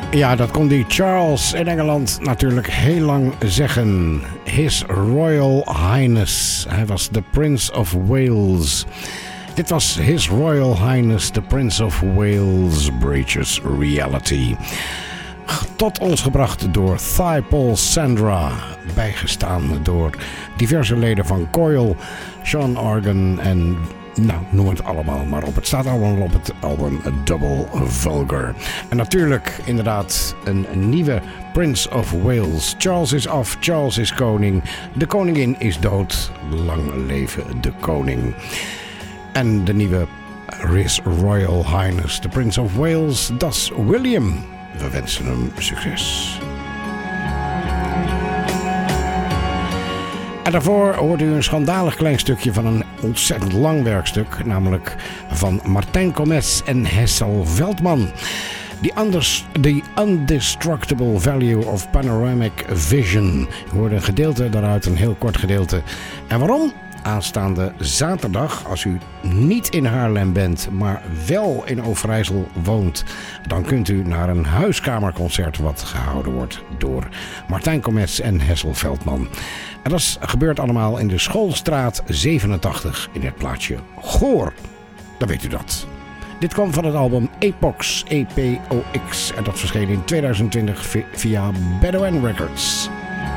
Ja, dat kon die Charles in Engeland natuurlijk heel lang zeggen. His Royal Highness. Hij was de Prince of Wales. Dit was His Royal Highness, the Prince of Wales, Breaches Reality. Tot ons gebracht door Thibault Sandra. Bijgestaan door diverse leden van Coil, Sean Organ en... Nou, noem het allemaal maar op. Het staat allemaal op het album Double Vulgar. En natuurlijk inderdaad een nieuwe Prince of Wales. Charles is af, Charles is koning. De koningin is dood. Lang leven de koning. En de nieuwe His Royal Highness, the Prince of Wales, dat is William. We wensen hem succes. En daarvoor hoort u een schandalig klein stukje van een ontzettend lang werkstuk. Namelijk van Martijn Comes en Hessel Veldman. The Undestructible Value of Panoramic Vision. U hoort een gedeelte daaruit, een heel kort gedeelte. En waarom? Aanstaande zaterdag, als u niet in Haarlem bent, maar wel in Overijssel woont, dan kunt u naar een huiskamerconcert wat gehouden wordt door Martijn Comes en Hessel Veldman. En dat gebeurt allemaal in de Schoolstraat 87 in het plaatsje Goor. Dan weet u dat. Dit kwam van het album Epox, E-P-O-X. En dat verscheen in 2020 via Bedouin Records.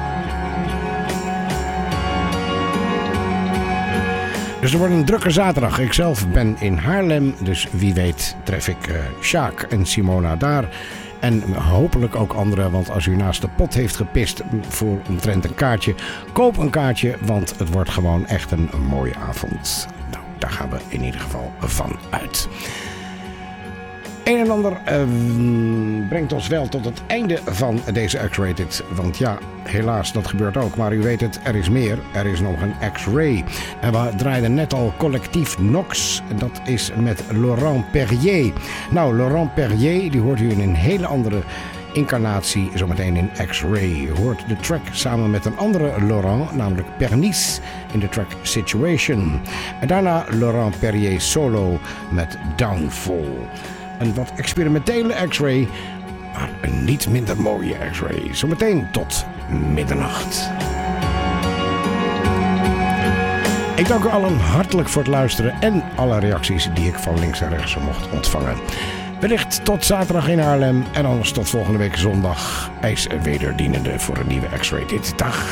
Dus er wordt een drukke zaterdag. Ik zelf ben in Haarlem, dus wie weet tref ik Sjaak en Simona daar. En hopelijk ook anderen, want als u naast de pot heeft gepist voor omtrent een kaartje, koop een kaartje, want het wordt gewoon echt een mooie avond. Nou, daar gaan we in ieder geval van uit. Een en ander brengt ons wel tot het einde van deze X-Rated. Want ja, helaas, dat gebeurt ook. Maar u weet het, er is meer. Er is nog een X-Ray. En we draaiden net al collectief Nox. Dat is met Laurent Perrier. Nou, Laurent Perrier, die hoort u in een hele andere incarnatie zometeen in X-Ray. U hoort de track samen met een andere Laurent, namelijk Pernice, in de track Situation. En daarna Laurent Perrier solo met Downfall. Een wat experimentele X-Ray, maar een niet minder mooie X-Ray. Zometeen tot middernacht. Ik dank u allen hartelijk voor het luisteren en alle reacties die ik van links en rechts mocht ontvangen. Wellicht tot zaterdag in Haarlem en anders tot volgende week zondag. IJs wederdienende voor een nieuwe X-Rated. Dag!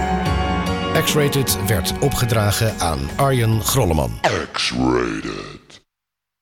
X-Rated werd opgedragen aan Arjen Grolleman. X-Rated.